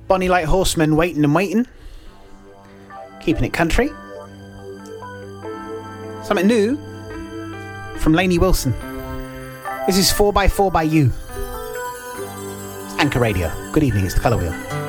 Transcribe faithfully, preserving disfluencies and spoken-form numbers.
Bonnie Light Horseman, Waiting and Waiting. Keeping it country. Something new from Lainey Wilson. This is four by four by You. Anchor Radio. Good evening, it's the Colour Wheel.